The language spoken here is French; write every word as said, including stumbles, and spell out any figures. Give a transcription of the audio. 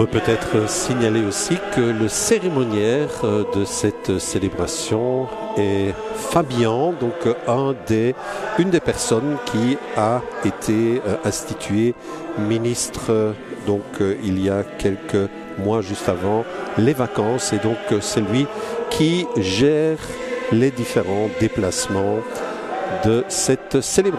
peut peut-être signaler aussi que le cérémoniaire de cette célébration est Fabien, donc un des, une des personnes qui a été instituée ministre donc il y a quelques mois juste avant les vacances, et donc c'est lui qui gère les différents déplacements de cette célébration.